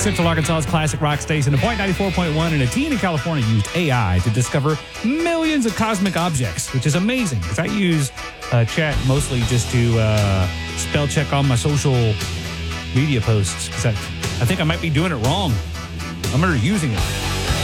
Central Arkansas's classic rock station. The Point 94.1 and a teen in California used AI to discover millions of cosmic objects, which is amazing because I use chat mostly just to spell check all my social media posts because I think I might be doing it wrong. I'm underusing it.